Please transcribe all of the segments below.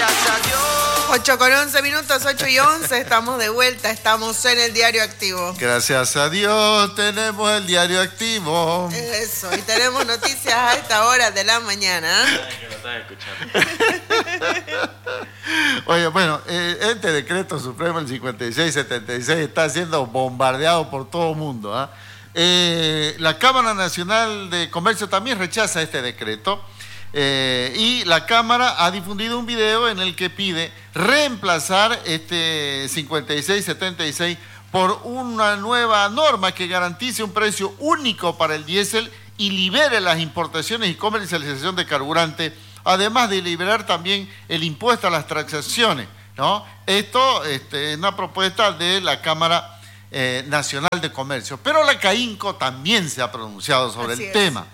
Gracias a Dios. 8:11, 8:11, estamos de vuelta, estamos en el Diario Activo. Gracias a Dios tenemos el Diario Activo. Eso, y tenemos noticias a esta hora de la mañana. Que lo están escuchando. Oye, bueno, este decreto supremo, el 5676, está siendo bombardeado por todo el mundo, ¿ah? La Cámara Nacional de Comercio también rechaza este decreto. Y la Cámara ha difundido un video en el que pide reemplazar este 5676 por una nueva norma que garantice un precio único para el diésel y libere las importaciones y comercialización de carburante, además de liberar también el impuesto a las transacciones, ¿no? Esto es una propuesta de la Cámara Nacional de Comercio, pero la CAINCO también se ha pronunciado sobre el tema.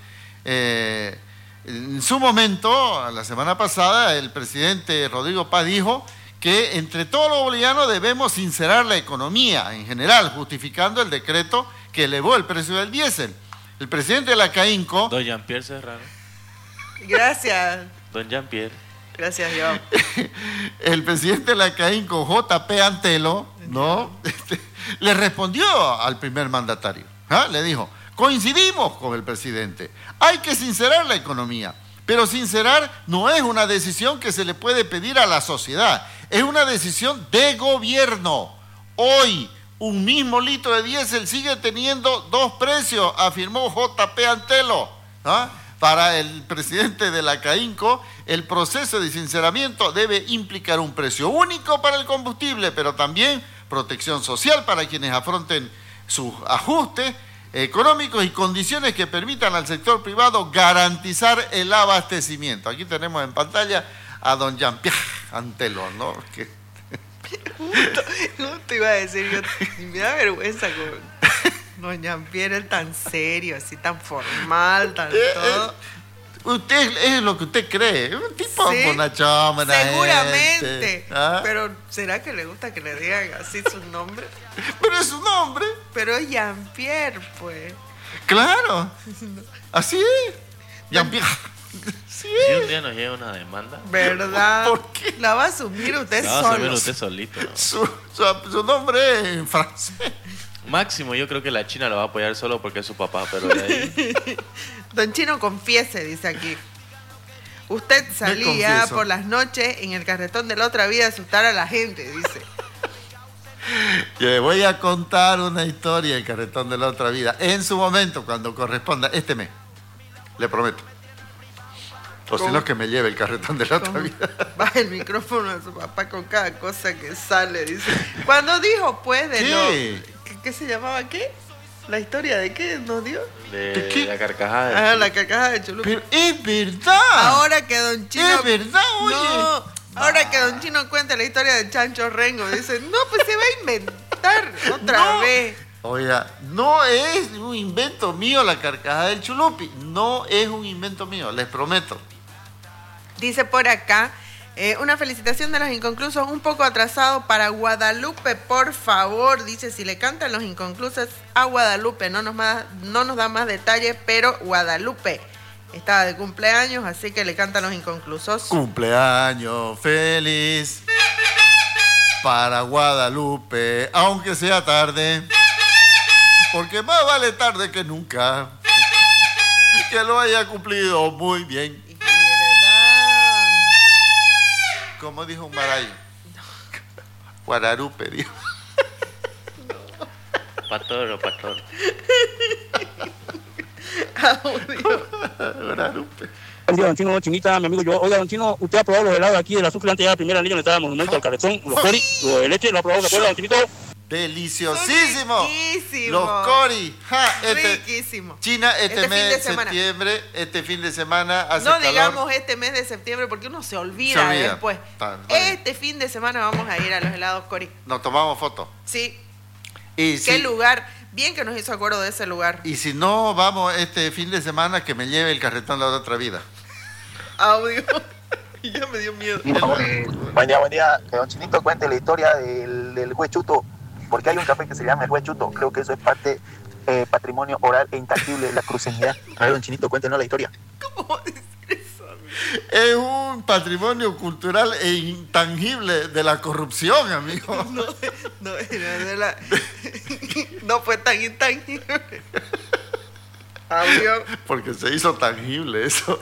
En su momento, la semana pasada, el presidente Rodrigo Paz dijo que entre todos los bolivianos debemos sincerar la economía en general, justificando el decreto que elevó el precio del diésel. El presidente de la CAINCO... Don Jean-Pierre Serrano. Gracias. Don Jean-Pierre. Gracias, yo. El presidente de la CAINCO, JP Antelo, ¿no? Le respondió al primer mandatario. Le dijo: coincidimos con el presidente, hay que sincerar la economía, pero sincerar no es una decisión que se le puede pedir a la sociedad, es una decisión de gobierno. Hoy, un mismo litro de diésel sigue teniendo dos precios, afirmó JP Antelo. Para el presidente de la CAINCO, el proceso de sinceramiento debe implicar un precio único para el combustible, pero también protección social para quienes afronten sus ajustes económicos y condiciones que permitan al sector privado garantizar el abastecimiento. Aquí tenemos en pantalla a don Jean-Pierre Antelo, ¿no? Justo iba a decir yo, me da vergüenza con don Jean-Pierre, él tan serio, así tan formal, tan todo. Usted es lo que usted cree, un tipo bonachón, buena seguramente, gente. ¿Ah? Pero ¿será que le gusta que le digan así su nombre? Pero es su nombre. Pero es Jean-Pierre, pues. Claro, así es. Jean-Pierre. Sí. Si un día nos llega una demanda, ¿verdad? ¿Por qué? La va a asumir usted la va a solo. asumir usted solito, ¿no? Su nombre es en francés. Máximo, yo creo que la China lo va a apoyar solo porque es su papá, pero de ahí... Don Chino, confiese, dice aquí. Usted salía por las noches en el carretón de la otra vida a asustar a la gente, dice. Le voy a contar una historia del carretón de la otra vida. En su momento, cuando corresponda, este mes. Le prometo. O si no, que me lleve el carretón de la otra vida. Baja el micrófono a su papá con cada cosa que sale, dice. Cuando dijo, pues, de lo... ¿Qué se llamaba qué? ¿La historia de qué nos dio? ¿De qué? La carcajada. La carcajada de Chulupi. Pero es verdad. Ahora que Don Chino... Es verdad, oye. No, ahora que Don Chino cuenta la historia de Chancho Rengo, dice, no, pues se va a inventar otra vez. Oiga, no es un invento mío la carcajada del Chulupi. No es un invento mío, les prometo. Dice por acá, una felicitación de los inconclusos, un poco atrasado para Guadalupe, por favor. Dice, si le cantan los inconclusos a Guadalupe, no nos da más detalles, pero Guadalupe estaba de cumpleaños, así que le cantan los inconclusos. Cumpleaños feliz para Guadalupe, aunque sea tarde, porque más vale tarde que nunca. Que lo haya cumplido muy bien. Como dijo un marayo. Guadalupe, dijo. Patoro. Guadalupe. Don Chino, Chinita, mi amigo yo. Oiga, Don Chino, ¿usted ha probado los helados aquí de la azúcar antes de la primera línea donde estaba el monumento al carretón? Los cori, los de leche, ¿lo ha probado? ¿Se acuerda, Don Chinito? Deliciosísimo. Riquísimo. Los cori. Riquísimo. China, este mes de semana. septiembre, este fin de semana hace no calor. digamos este mes de septiembre porque uno se olvida después. Este fin de semana vamos a ir a los helados Cori. Nos tomamos fotos. Sí. Y ¿Qué lugar? Bien que nos hizo acuerdo de ese lugar. Y si no vamos este fin de semana, que me lleve el carretón de la otra vida. Audio. Y ya me dio miedo. Buen día. Que Don Chinito cuente la historia del juez Chuto. Porque hay un café que se llama el juez Chuto. Creo que eso es parte patrimonio oral e intangible de la cruceñidad. A ver, Don Chinito, cuéntenos la historia. ¿Cómo decir eso, amigo? Es un patrimonio cultural e intangible de la corrupción, amigo. No fue tan intangible. Audio. Porque se hizo tangible eso.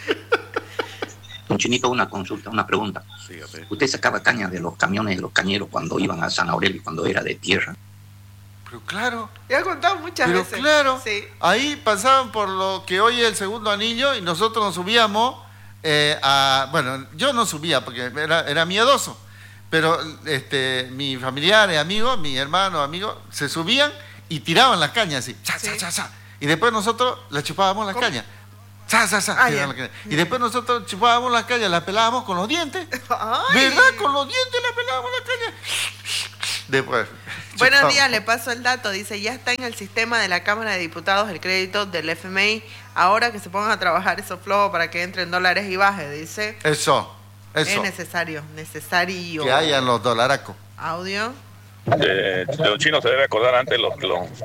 Don Chinito, una consulta, una pregunta. Sígame. ¿Usted sacaba caña de los camiones de los cañeros cuando iban a San Aurelio, cuando era de tierra? Pero claro. Ya he contado muchas Pero veces. claro, Sí. ahí pasaban por lo que hoy es el segundo anillo y nosotros nos subíamos bueno, yo no subía porque era miedoso, pero mis familiares, amigos, mis hermanos, amigos, se subían y tiraban las cañas así, Sí. y después nosotros le chupábamos las ¿Cómo? cañas. Ah, Tiraban ya. las cañas. Y después nosotros chupábamos las cañas, las pelábamos con los dientes. Ay. ¿Verdad? Con los dientes las pelábamos las cañas. Después. Buenos chupábamos. días, le paso el dato. Dice, ya está en el sistema de la Cámara de Diputados el crédito del FMI. Ahora que se pongan a trabajar esos flojos para que entren dólares y baje, dice. Eso. Es necesario. Que hayan los dolaracos. Audio. Don Chino se debe acordar antes los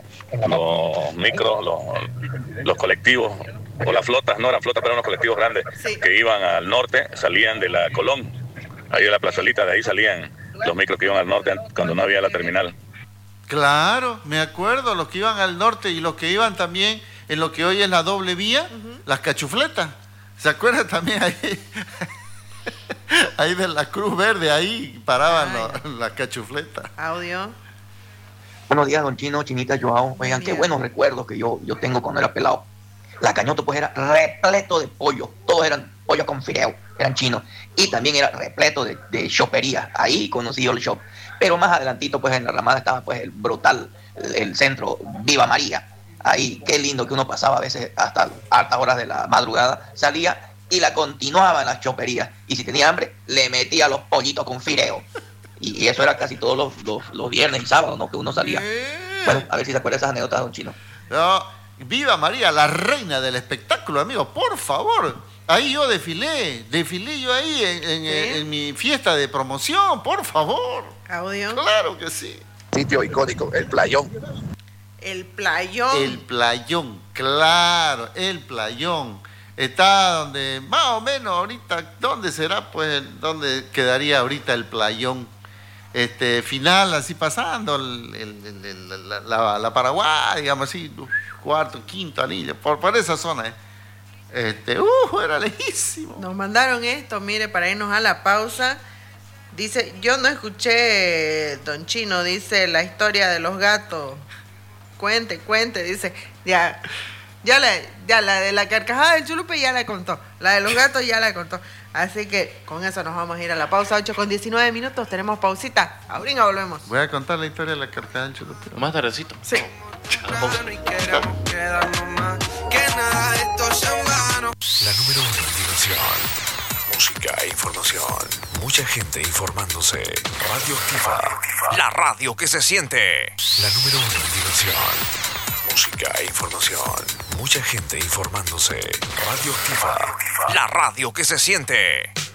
micros, los colectivos, o las flotas, no eran flotas, pero eran los colectivos grandes, Sí. que iban al norte, salían de la Colón, ahí de la plazolita, de ahí salían los micros que iban al norte cuando no había la terminal. Claro, me acuerdo, los que iban al norte y los que iban también en lo que hoy es la doble vía, las cachufletas. ¿Se acuerdan también ahí? Ahí de la Cruz Verde, ahí paraban las cachufletas. Audio. Buenos días, don Chino, Chinita, Joao. Oigan, qué Bien. buenos recuerdos que yo tengo cuando era pelado. La Cañoto pues era repleto de pollo, todos eran pollos con fideo, eran chinos. Y también era repleto de chopería, ahí conocí yo el shop. Pero más adelantito pues en la Ramada estaba pues el brutal, el centro Viva María. Ahí, qué lindo que uno pasaba a veces hasta altas horas de la madrugada, salía y la continuaba en las choperías. Y si tenía hambre, le metía los pollitos con fideo. Y eso era casi todos los viernes y sábados, ¿no? Que uno salía. Bueno, a ver si se acuerda de esas anécdotas, don Chino. No, viva María, la reina del espectáculo, amigo, por favor. Ahí yo desfilé yo ahí en mi fiesta de promoción, por favor. Audio. Claro que sí. Sitio icónico, el Playón. El playón. El Playón, claro, el Playón. Está donde, más o menos ahorita, ¿dónde será? Pues, ¿dónde quedaría ahorita el Playón? Final, así pasando, la Paraguay, digamos así, cuarto, quinto anillo, por esa zona, era lejísimo. Nos mandaron esto, mire, para irnos a la pausa. Dice, yo no escuché, don Chino, dice, la historia de los gatos. Cuente, dice, ya la de la carcajada del chulupe ya la contó. La de los gatos ya la contó. Así que con eso nos vamos a ir a la pausa. 8:19, tenemos pausita. Ahorita volvemos. Voy a contar la historia de la carcajada del chulupe. Más tardecito. Sí. La número 1 en diversión, música e información. Mucha gente informándose. Radio Activa. La radio que se siente. La número 1 en diversión, música e información. Mucha gente informándose. Radio Activa. La radio que se siente.